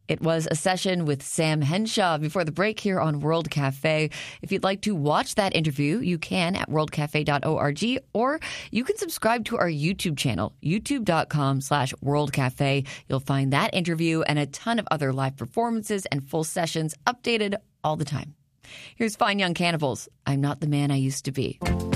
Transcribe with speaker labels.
Speaker 1: It was a session with Sam Henshaw before the break here on World Cafe. If you'd like to watch that interview, you can at worldcafe.org, or you can subscribe to our YouTube channel, youtube.com/worldcafe. You'll find that interview and a ton of other live performances and full sessions updated all the time. Here's Fine Young Cannibals, I'm Not the Man I Used to Be.